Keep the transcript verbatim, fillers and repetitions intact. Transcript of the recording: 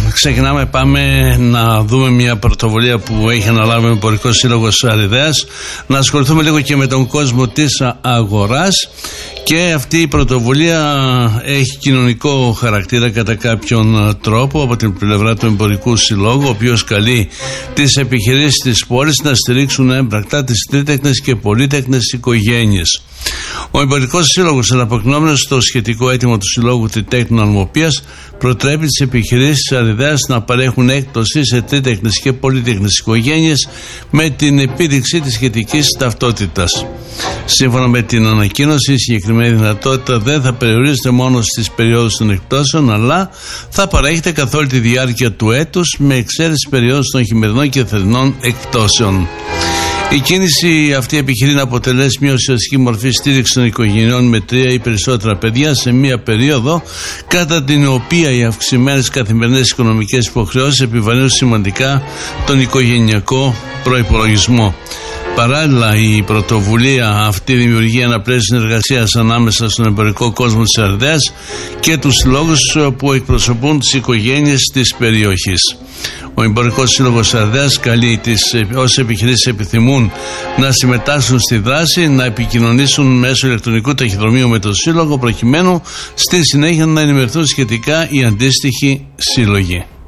ξεκινάμε, πάμε να δούμε μια πρωτοβουλία που έχει αναλάβει ο Εμπορικός Σύλλογος Αριδέας, να ασχοληθούμε λίγο και με τον κόσμο της αγοράς. Και αυτή η πρωτοβουλία έχει κοινωνικό χαρακτήρα κατά κάποιον τρόπο από την πλευρά του Εμπορικού Συλλόγου, ο οποίος καλεί τις επιχειρήσεις της πόλης να στηρίξουν έμπρακτα τις τρίτεκνες και πολύτεκνες οικογένειες. Ο Εμπορικός Σύλλογος, αναποκρινόμενος στο σχετικό αίτημα του Συλλόγου Τριτέκνων Αλμοπίας, προτρέπει τις επιχειρήσεις της Αριδέας να παρέχουν έκπτωση σε τρίτεκνες και πολύτεκνες οικογένειες με την επίδειξη της σχετικής ταυτότητας. Σύμφωνα με την ανακοίνωση, η συγκεκριμένη δυνατότητα δεν θα περιορίζεται μόνο στις περιόδους των εκπτώσεων, αλλά θα παρέχεται καθ' όλη τη διάρκεια του έτους, με εξαίρεση περιόδους των χειμερινών και θερινών εκπτώσεων. Η κίνηση αυτή επιχειρεί να αποτελέσει μια ουσιαστική μορφή στήριξη των οικογενειών με τρία ή περισσότερα παιδιά σε μια περίοδο κατά την οποία οι αυξημένες καθημερινές οικονομικές υποχρεώσεις επιβαρύνουν σημαντικά τον οικογενειακό προϋπολογισμό. Παράλληλα, η πρωτοβουλία αυτή δημιουργεί ένα πλαίσιο συνεργασίας ανάμεσα στον εμπορικό κόσμο της Αριδέας και τους συλλόγους που εκπροσωπούν τις οικογένειες της περιοχής. Ο Εμπορικός Σύλλογος Αριδέας καλεί τις όσες επιχειρήσεις επιθυμούν να συμμετάσχουν στη δράση να επικοινωνήσουν μέσω ηλεκτρονικού ταχυδρομείου με τον Σύλλογο, προκειμένου στη συνέχεια να ενημερωθούν σχετικά οι αντίστοιχοι σύλλογοι.